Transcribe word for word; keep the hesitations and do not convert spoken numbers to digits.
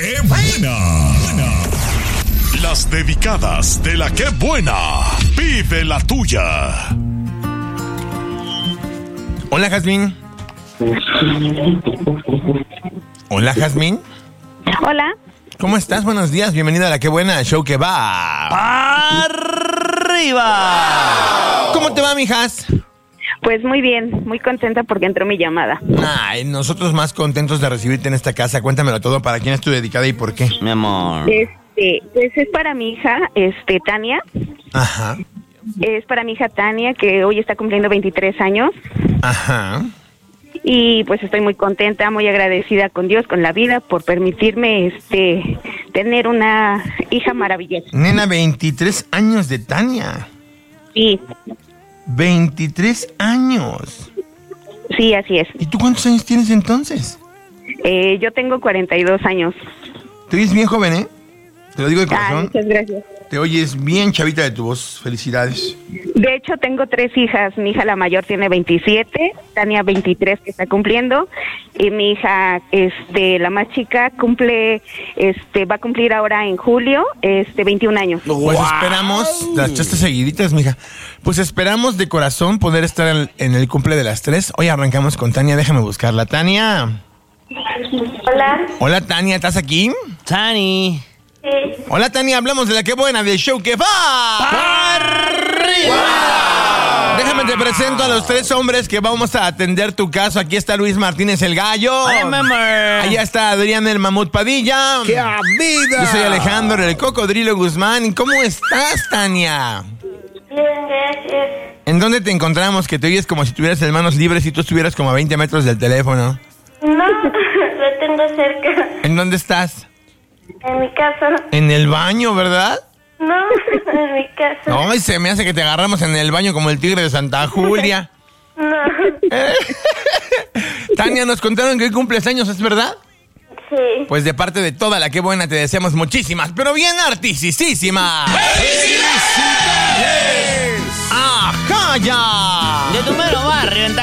qué buena! Las dedicadas de la qué buena. Pide la tuya. Hola, Jazmín. Hola, Jazmín. Hola. ¿Cómo estás? Buenos días. Bienvenida a la qué buena, show que va arriba. ¿Cómo te va, mijas? Pues muy bien, muy contenta porque entró mi llamada. Ay, nosotros más contentos de recibirte en esta casa. Cuéntamelo todo. ¿Para quién es tu dedicada y por qué? Mi amor. Este, pues es para mi hija, este, Tania. Ajá. Es para mi hija Tania, que hoy está cumpliendo veintitrés años. Ajá. Y pues estoy muy contenta, muy agradecida con Dios, con la vida, por permitirme, este, tener una hija maravillosa. Nena, veintitrés años de Tania. Sí, veintitrés años. sí, así es. ¿Y tú cuántos años tienes entonces? Eh, yo tengo cuarenta y dos años. Te oyes bien joven, ¿eh? Te lo digo de Ah, corazón. muchas gracias. Te oyes bien chavita de tu voz. Felicidades. De hecho, tengo tres hijas. Mi hija la mayor tiene veintisiete, Tania veintitrés que está cumpliendo, y mi hija, este, la más chica cumple, este, va a cumplir ahora en julio, este, veintiún años. Pues esperamos, las echaste seguiditas, mija. Pues esperamos de corazón poder estar en, en el cumple de las tres. Hoy arrancamos con Tania, déjame buscarla. Tania. Hola. Hola, Tania, ¿estás aquí? Tani. Sí. Hola, Tania, hablamos de la que buena del show que va arriba. Déjame te presento a los tres hombres que vamos a atender tu caso. Aquí está Luis Martínez el Gallo. Ay, mamá. Allá está Adrián el Mamut Padilla. ¡Qué vida! Yo soy Alejandro el Cocodrilo Guzmán. ¿Cómo estás, Tania? Bien, gracias. ¿En dónde te encontramos? Que te oyes como si tuvieras las manos libres y tú estuvieras como a veinte metros del teléfono. No, lo tengo cerca. ¿En dónde estás? En mi casa. En el baño, ¿verdad? No, en mi casa. No, y se me hace que te agarramos en el baño como el tigre de Santa Julia. No. Tania, nos contaron que hoy cumples años, ¿es verdad? Sí. Pues de parte de toda la que buena te deseamos muchísimas, pero bien artisísimas. ¡Felicidades! ¡Ajá, ya! De tu mero barrio, en